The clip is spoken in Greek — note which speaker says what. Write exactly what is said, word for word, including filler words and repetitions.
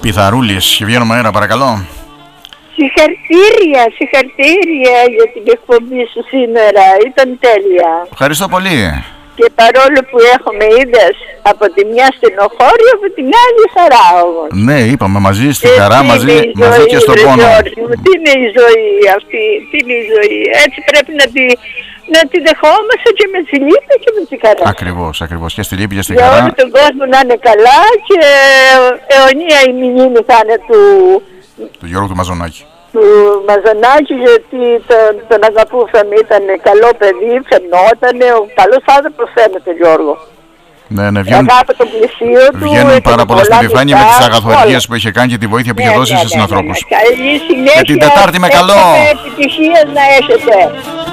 Speaker 1: Πιθαρούλης. Και βγαίνουμε αέρα, παρακαλώ.
Speaker 2: Συγχαρητήρια, συγχαρητήρια για την εκπομπή σου σήμερα. Ήταν τέλεια.
Speaker 1: Ευχαριστώ πολύ.
Speaker 2: Και παρόλο που έχουμε είδες από τη μια στενοχώρια, από την άλλη χαρά όμως.
Speaker 1: Ναι, είπαμε μαζί στη χαρά, μαζί, μαζί και στον πόνο.
Speaker 2: Τι είναι η ζωή αυτή, τι είναι η ζωή. Έτσι πρέπει να τη, να τη δεχόμαστε και με τη λύπη και με τη χαρά.
Speaker 1: Ακριβώς, ακριβώς. Και στη λύπη και στη
Speaker 2: για
Speaker 1: χαρά.
Speaker 2: Για όλο τον κόσμο να είναι καλά και αιωνία η μνήμη θα είναι του...
Speaker 1: του Γιώργου του Μαζονάκη.
Speaker 2: Του Μαζονάκη, γιατί τον, τον αγαπούσαμε, ήταν καλό παιδί, φαινότανε, ο καλός άνθρωπος φαίνεται, Γιώργο.
Speaker 1: Ναι, ναι, βγαίνουν,
Speaker 2: το πλησίο του,
Speaker 1: βγαίνουν πάρα πολλά στην επιφάνεια με τις αγαθοεργίες που είχε κάνει και τη βοήθεια που είχε
Speaker 2: ναι,
Speaker 1: δώσει
Speaker 2: ναι,
Speaker 1: στους
Speaker 2: ναι,
Speaker 1: ανθρώπους.
Speaker 2: Ναι, ναι. Καλή συνέχεια.
Speaker 1: Και την Τετάρτη με καλό.
Speaker 2: Επιτυχίες να έχετε.